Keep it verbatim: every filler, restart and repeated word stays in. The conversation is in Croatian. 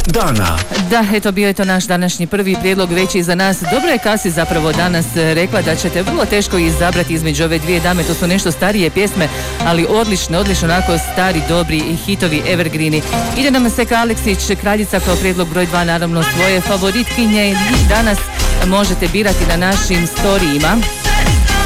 dana. Da, eto bio je to naš današnji prvi prijedlog već i za nas. Dobro je Kasi zapravo danas rekla da ćete vrlo teško izabrati između ove dvije dame. To su nešto starije pjesme, ali odlične, odlično onako stari, dobri i hitovi evergreeni. Ide nam Seka Aleksić, Kraljica kao prijedlog broj dva, naravno svoje favoritkinje. Danas možete birati na našim storijima.